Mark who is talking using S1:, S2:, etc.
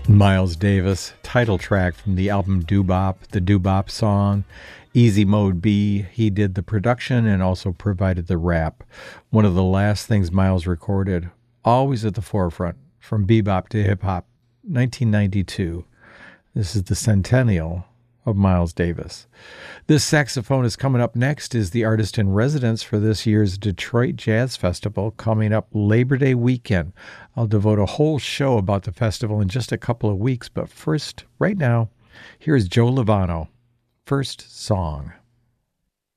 S1: Miles Davis, title track from the album Doo-Bop, the Doo-Bop song. Easy Mode B, he did the production and also provided the rap. One of the last things Miles recorded, always at the forefront, from bebop to hip-hop, 1992. This is the centennial of Miles Davis. This saxophonist coming up next is the artist in residence for this year's Detroit Jazz Festival coming up Labor Day weekend. I'll devote a whole show about the festival in just a couple of weeks, but first, right now, here's Joe Lovano. First song.